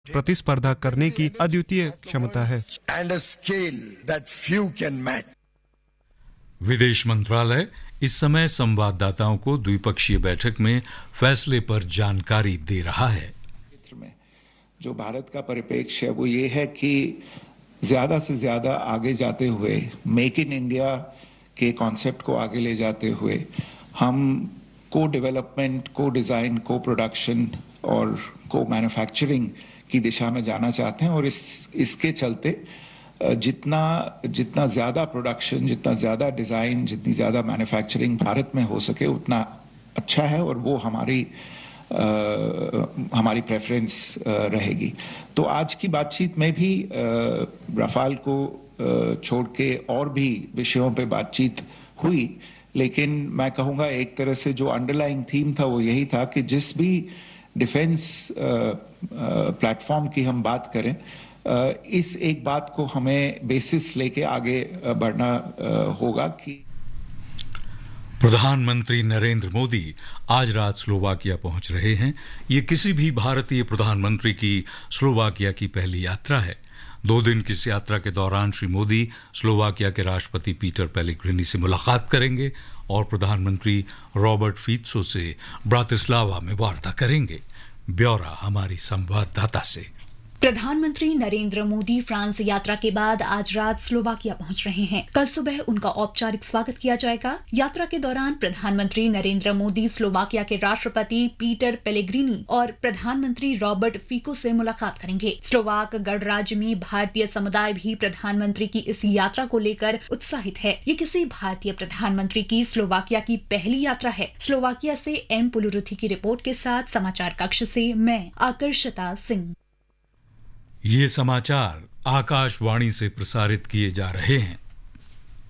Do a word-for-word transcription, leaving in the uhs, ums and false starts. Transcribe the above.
प्रतिस्पर्धा करने की अद्वितीय क्षमता है। And a scale that few can match. विदेश मंत्रालय इस समय संवाददाताओं को द्विपक्षीय बैठक में फैसले पर जानकारी दे रहा है। क्षेत्र में जो भारत का परिप्रेक्ष्य है वो ये है कि ज्यादा से ज्यादा आगे जाते हुए मेक इन इंडिया के कॉन्सेप्ट को आगे ले जाते हुए हम को डेवलपमेंट, को डिजाइन, को प्रोडक्शन और को मैन्युफैक्चरिंग की दिशा में जाना चाहते हैं और इस इसके चलते जितना जितना ज्यादा प्रोडक्शन, जितना ज्यादा डिजाइन, जितनी ज्यादा मैन्युफैक्चरिंग भारत में हो सके उतना अच्छा है और वो हमारी आ, हमारी प्रेफरेंस रहेगी। तो आज की बातचीत में भी रफाल को आ, छोड़ के और भी विषयों पे बातचीत हुई, लेकिन मैं कहूँगा एक तरह से जो अंडरलाइंग थीम था वो यही था कि जिस भी डिफेंस प्लेटफॉर्म की हम बात करें, इस एक बात को हमें बेसिस लेके आगे बढ़ना होगा कि प्रधानमंत्री नरेंद्र मोदी आज रात स्लोवाकिया पहुंच रहे हैं। ये किसी भी भारतीय प्रधानमंत्री की स्लोवाकिया की पहली यात्रा है। दो दिन की इस यात्रा के दौरान श्री मोदी स्लोवाकिया के राष्ट्रपति पीटर पेलेग्रिनी से मुलाकात करेंगे और प्रधानमंत्री रॉबर्ट फीत्सो से ब्रातिस्लावा में वार्ता करेंगे। ब्यौरा हमारी संवाददाता से। प्रधानमंत्री नरेंद्र मोदी फ्रांस यात्रा के बाद आज रात स्लोवाकिया पहुंच रहे हैं। कल सुबह उनका औपचारिक स्वागत किया जाएगा। यात्रा के दौरान प्रधानमंत्री नरेंद्र मोदी स्लोवाकिया के राष्ट्रपति पीटर पेलेग्रिनी और प्रधानमंत्री रॉबर्ट फीको से मुलाकात करेंगे। स्लोवाक गणराज्य में भारतीय समुदाय भी प्रधानमंत्री की इस यात्रा को लेकर उत्साहित है। ये किसी भारतीय प्रधानमंत्री की स्लोवाकिया की पहली यात्रा है। स्लोवाकिया से एम पुलुरुथी की रिपोर्ट के साथ समाचार कक्ष से मैं आकर्षता सिंह। ये समाचार आकाशवाणी से प्रसारित किए जा रहे हैं।